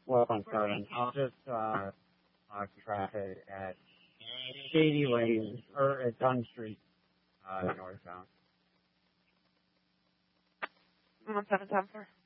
Well, I'm sorry. I'll just traffic at Shady Lanes or at Dunn Street, northbound. 1710, sir.